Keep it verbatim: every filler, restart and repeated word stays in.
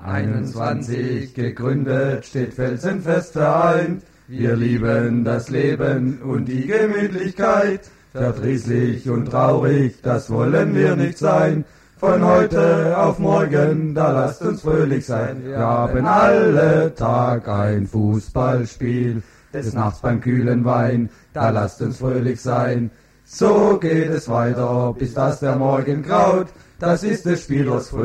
einundzwanzig gegründet, steht felsenfest vereint. Wir lieben das Leben und die Gemütlichkeit. Verdrießlich und traurig, das wollen wir nicht sein. Von heute auf morgen, da lasst uns fröhlich sein. Wir haben alle Tag ein Fußballspiel, des Nachts beim kühlen Wein, da lasst uns fröhlich sein. So geht es weiter, bis dass der Morgen graut, das ist des Spielers Fröhlichkeit.